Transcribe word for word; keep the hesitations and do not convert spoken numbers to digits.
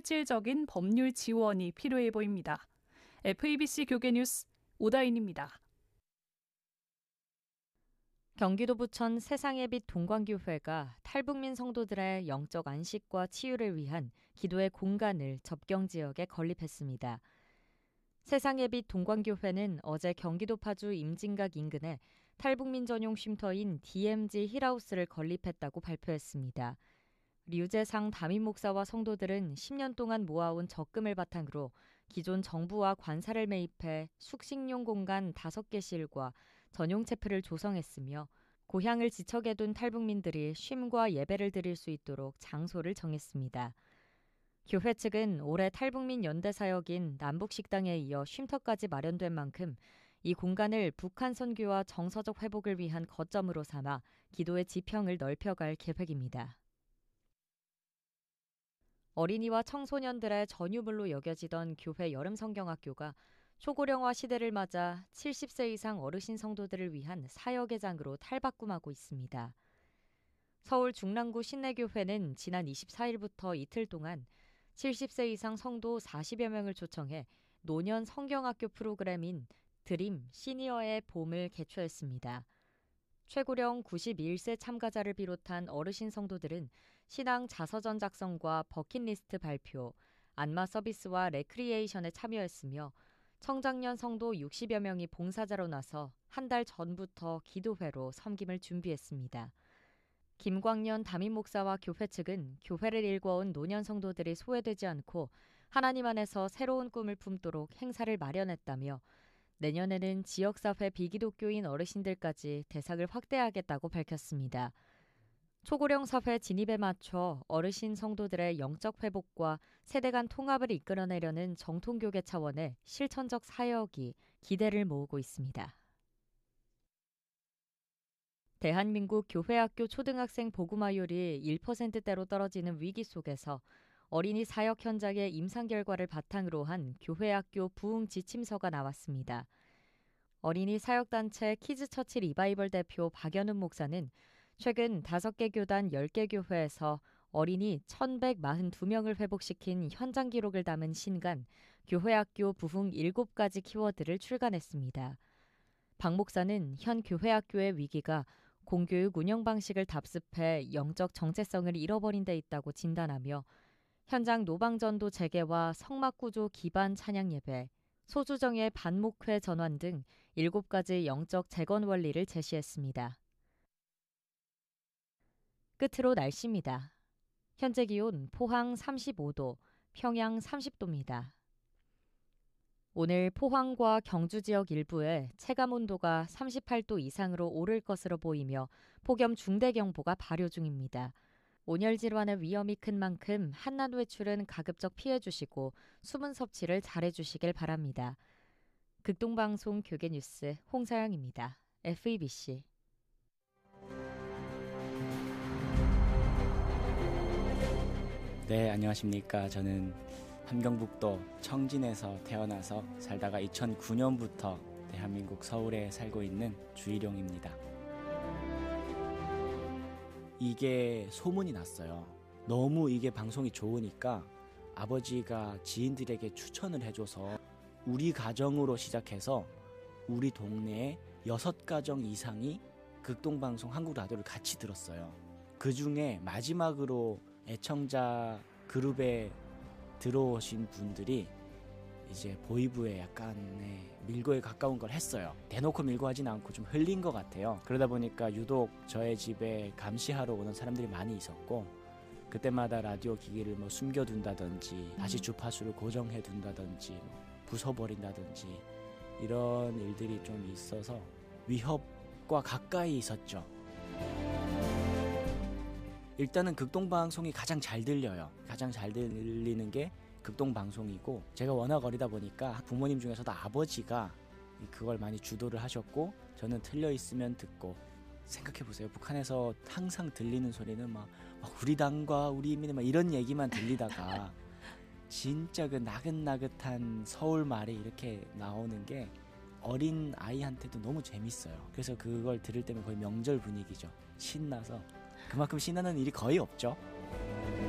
실질적인 법률 지원이 필요해 보입니다. 에프이비씨 교계뉴스 오다인입니다. 경기도 부천 세상의 빛 동광교회가 탈북민 성도들의 영적 안식과 치유를 위한 기도의 공간을 접경 지역에 건립했습니다. 세상의 빛 동광교회는 어제 경기도 파주 임진각 인근에 탈북민 전용 쉼터인 디엠지 힐하우스를 건립했다고 발표했습니다. 류재상 담임 목사와 성도들은 십 년 동안 모아온 적금을 바탕으로 기존 정부와 관사를 매입해 숙식용 공간 다섯 개실과 전용 체프를 조성했으며 고향을 지척에 둔 탈북민들이 쉼과 예배를 드릴 수 있도록 장소를 정했습니다. 교회 측은 올해 탈북민 연대 사역인 남북식당에 이어 쉼터까지 마련된 만큼 이 공간을 북한 선교와 정서적 회복을 위한 거점으로 삼아 기도의 지평을 넓혀갈 계획입니다. 어린이와 청소년들의 전유물로 여겨지던 교회 여름성경학교가 초고령화 시대를 맞아 칠십 세 이상 어르신 성도들을 위한 사역의 장으로 탈바꿈하고 있습니다. 서울 중랑구 신내교회는 지난 이십사일부터 이틀 동안 칠십 세 이상 성도 사십여 명을 초청해 노년 성경학교 프로그램인 드림 시니어의 봄을 개최했습니다. 최고령 구십일 세 참가자를 비롯한 어르신 성도들은 신앙 자서전 작성과 버킷리스트 발표, 안마 서비스와 레크리에이션에 참여했으며 청장년 성도 육십여 명이 봉사자로 나서 한 달 전부터 기도회로 섬김을 준비했습니다. 김광년 담임 목사와 교회 측은 교회를 일궈온 노년 성도들이 소외되지 않고 하나님 안에서 새로운 꿈을 품도록 행사를 마련했다며 내년에는 지역사회 비기독교인 어르신들까지 대상을 확대하겠다고 밝혔습니다. 초고령 사회 진입에 맞춰 어르신 성도들의 영적 회복과 세대 간 통합을 이끌어내려는 정통교계 차원의 실천적 사역이 기대를 모으고 있습니다. 대한민국 교회학교 초등학생 복음화율이 일 퍼센트대로 떨어지는 위기 속에서 어린이 사역 현장의 임상 결과를 바탕으로 한 교회학교 부흥 지침서가 나왔습니다. 어린이 사역단체 키즈처치 리바이벌 대표 박연훈 목사는 최근 다섯 개 교단 열 개 교회에서 어린이 천백사십이 명을 회복시킨 현장 기록을 담은 신간 교회학교 부흥 일곱 가지 키워드를 출간했습니다. 박 목사는 현 교회학교의 위기가 공교육 운영 방식을 답습해 영적 정체성을 잃어버린 데 있다고 진단하며 현장 노방전도 재개와 성막구조 기반 찬양 예배, 소주정예 반목회 전환 등 일곱 가지 영적 재건 원리를 제시했습니다. 끝으로 날씨입니다. 현재 기온 포항 삼십오 도, 평양 삼십 도입니다. 오늘 포항과 경주 지역 일부에 체감온도가 삼십팔 도 이상으로 오를 것으로 보이며 폭염 중대경보가 발효 중입니다. 온열 질환의 위험이 큰 만큼 한낮 외출은 가급적 피해주시고 수분 섭취를 잘해주시길 바랍니다. 극동방송 교계뉴스 홍사영입니다. 에프이비씨. 네, 안녕하십니까. 저는 함경북도 청진에서 태어나서 살다가 이천구 년부터 대한민국 서울에 살고 있는 주일용입니다. 이게 소문이 났어요. 너무 이게 방송이 좋으니까 아버지가 지인들에게 추천을 해줘서 우리 가정으로 시작해서 우리 동네에 여섯 가정 이상이 극동방송 한국 라디오를 같이 들었어요. 그 중에 마지막으로 애청자 그룹에 들어오신 분들이 이제 보이브에 약간의 밀고에 가까운 걸 했어요. 대놓고 밀고 하진 않고 좀 흘린 것 같아요. 그러다 보니까 유독 저의 집에 감시하러 오는 사람들이 많이 있었고, 그때마다 라디오 기기를 뭐 숨겨둔다든지 다시 주파수를 고정해둔다든지 뭐 부숴버린다든지 이런 일들이 좀 있어서 위협과 가까이 있었죠. 일단은 극동방송이 가장 잘 들려요. 가장 잘 들리는 게 극동방송이고, 제가 워낙 어리다 보니까 부모님 중에서도 아버지가 그걸 많이 주도를 하셨고, 저는 틀려있으면 듣고. 생각해보세요. 북한에서 항상 들리는 소리는 막, 막 우리 당과 우리 인민의 막 이런 얘기만 들리다가 진짜 그 나긋나긋한 서울 말이 이렇게 나오는 게 어린 아이한테도 너무 재밌어요. 그래서 그걸 들을 때면 거의 명절 분위기죠. 신나서. 그만큼 신나는 일이 거의 없죠.